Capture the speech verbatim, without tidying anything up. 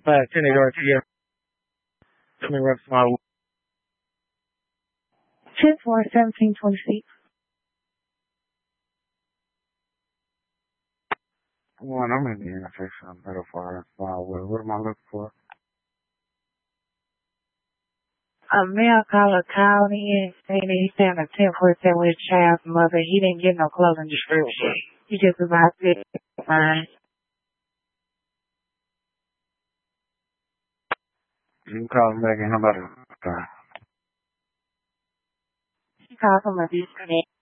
Five ten eight R T F. Tell me reps my ten four seventeen twenty six. one. I'm in the intersection of Middle Fire. Wow, what, what am I looking for? A male caller called in saying that he found a ten four seven with his child's mother. He didn't get no closing description. He just about said fine. You can call him back and how about it? Okay. He called from a disconnect.